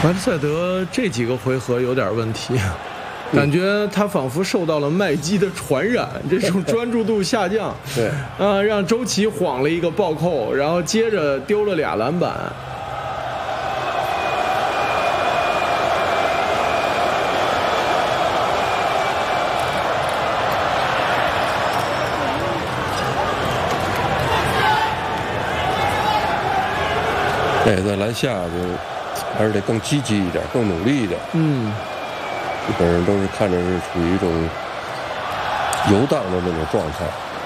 怀特塞德这几个回合有点问题，感觉他仿佛受到了麦基的传染，这种专注度下降。 对， 让周琦晃了一个暴扣，然后接着丢了俩篮板。 对，在篮下就还是得更积极一点，更努力一点。基本上都是看着是处于一种游荡的那种状态。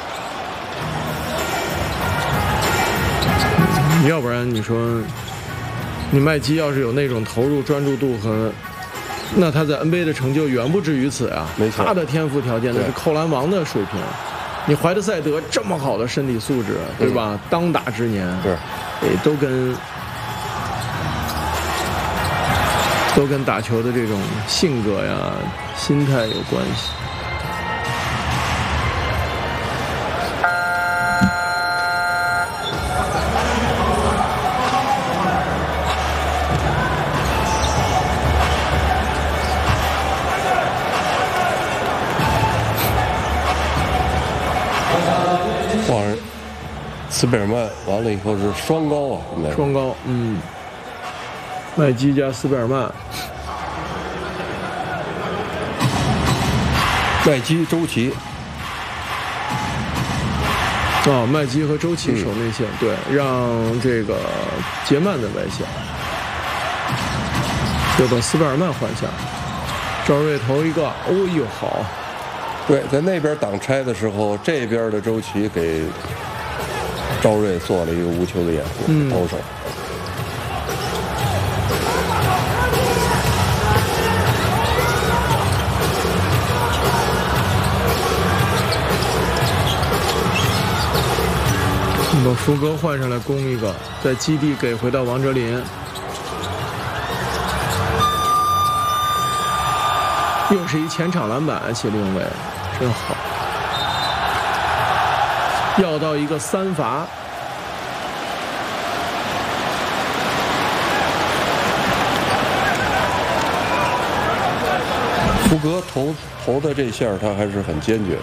要不然你说，你麦基要是有那种投入专注度和，那他在 NBA 的成就远不止于此啊。 没错， 他的天赋条件那是扣篮王的水平。你怀特塞德这么好的身体素质，对吧？当打之年，都跟打球的这种性格呀、心态有关系。 哇，斯贝尔曼完了以后是双高啊，应该双高，麦基加斯贝尔曼。 麦基、周琦， 麦基和周琦守内线，对，让这个杰曼在外线，又把斯贝尔曼换下，赵睿投一个，哦呦好， 对，在那边挡拆的时候，这边的周琦给赵睿做了一个无球的掩护，投手。 把福格换上来攻一个，在基地给回到王哲林，又是一前场篮板，谢立永伟真好，要到一个3罚。 福格投的这下他还是很坚决的。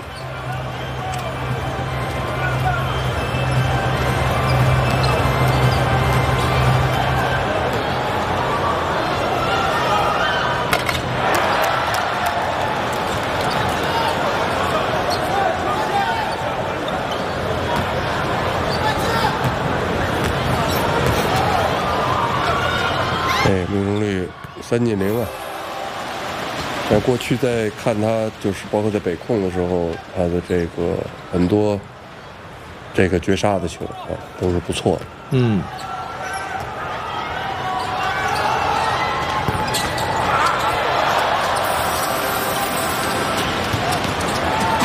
命中率3进0啊！在过去在看他，就是包括在北控的时候，他的这个很多这个绝杀的球啊，都是不错的。